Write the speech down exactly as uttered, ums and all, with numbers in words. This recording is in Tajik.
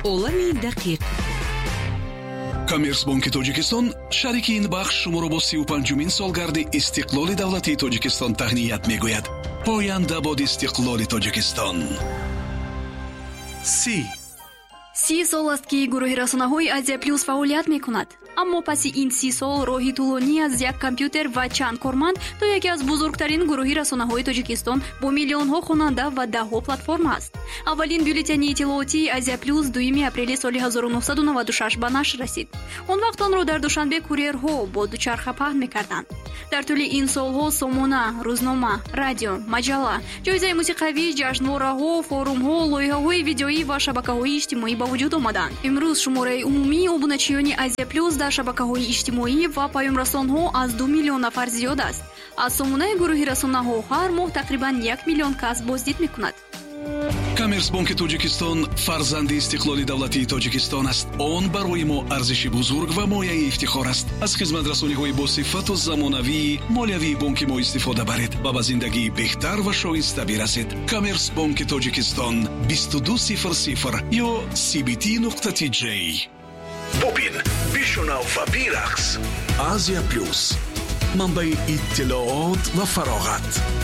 عالم دقیق. камерс бонки тоҷикистон шарики ин бахш шуморо бо си و پنجمین سالگرد استقلال دولتی تاجیکستان تهنیت میگوید. پاینده باد استقلال تاجیکستان. سی سی سال است که گروه رسانه‌های آزیا پلوس فعالیت می‌کند. اما پس این سی سال راهی طولانی از یک کامپیوتر و چند کارمند تا یکی از بزرگترین گروه رسانه‌های تاجیکستان با میلیون‌ها خواننده و ده‌ها پلتفرم است. اولین بولتن اطلاعاتی آزیا پلوس دوم اپریل سال هزار و نهصد و نود و شش به نشر رسید. آن وقت آن را در دوشنبه کوریرها با دوچرخه پهن می‌کردند. در طول این سال‌ها سامانه، روزنامه، رادیو، مجله، جایزه موسیقوی، جشنواره‌ها، فورум‌ها، لایحه‌های ویدیویی و شبکه‌های اجتماعی به وجود آمدند. امروز شماره عمومی ابونچیان آزیا پلوس در شبکه‌های اجتماعی و پیام‌رسان‌ها از دو میلیون نفر زیاد است. از سامانه گروه رسانه‌ها هر ماه تقریباً یک میلیون کس بازدید می‌کند. камерс бонки тоҷикистон фарзанди истиқлоли давлатии тоҷикистон аст. он барои мо арзиши бузург ва мояи ифтихор аст. аз хизматрасониҳои босифату замонавии молиявии бонки мо истифода баред ва ба зиндагии беҳтар ва шоиста бирасед. камерс бонки тоҷикистон бисту ду сифр сифр ё сибити нуқта тиҷей. бубин бишунав ва бирақс. азия плюс манбаи иттилоот ва фароғат.